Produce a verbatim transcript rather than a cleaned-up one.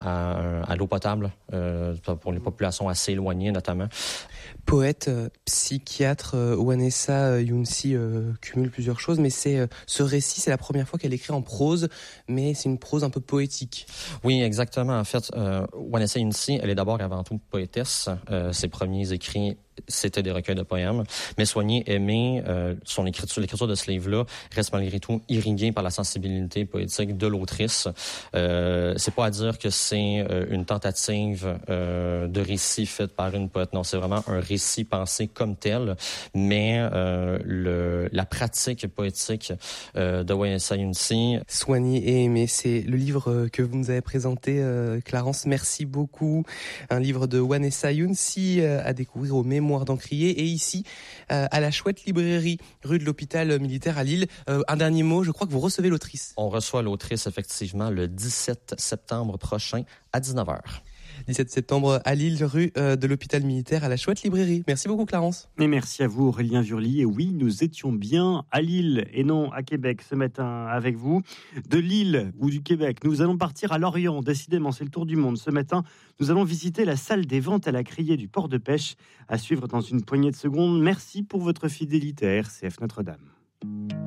à, à l'eau potable euh, pour les populations assez éloignées notamment. Poète, euh, psychiatre, euh, Vanessa Younsi euh, cumule plusieurs choses, mais c'est euh, ce récit, c'est la première fois qu'elle écrit en prose, mais c'est une prose un peu poétique. Oui, exactement. En fait, euh, Vanessa Younsi, elle est d'abord avant tout poétesse. Euh, ses premiers écrits, c'était des recueils de poèmes. Mais Soigner, aimer, euh, son écriture, l'écriture de ce livre-là reste malgré tout irriguée par la sensibilité poétique de l'autrice. Euh, c'est pas à dire que c'est euh, une tentative euh, de récit faite par une poète. Non, c'est vraiment un récit pensé comme tel. Mais euh, le, la pratique poétique euh, de Vanessa Younsi. Soigner et aimer, c'est le livre que vous nous avez présenté, euh, Clarence. Merci beaucoup. Un livre de Vanessa Younsi euh, à découvrir au Mémoire d'Encrier et ici euh, à la Chouette Librairie, rue de l'Hôpital Militaire à Lille. Euh, un dernier mot, je crois que vous recevez l'autrice. On reçoit l'autrice effectivement le dix-sept septembre prochain à dix-neuf heures. dix-sept septembre à Lille, rue euh, de l'Hôpital Militaire à la Chouette Librairie. Merci beaucoup Clarence. Et merci à vous Aurélien Vurly. Et oui, nous étions bien à Lille et non à Québec ce matin avec vous. De Lille ou du Québec, nous allons partir à Lorient. Décidément, c'est le tour du monde. Ce matin, nous allons visiter la salle des ventes à la criée du port de pêche. À suivre dans une poignée de secondes. Merci pour votre fidélité à R C F Notre-Dame.